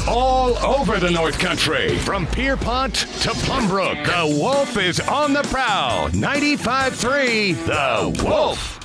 all over the North Country. From Pierpont to Plumbrook, the Wolf is on the prowl. 95.3 The Wolf.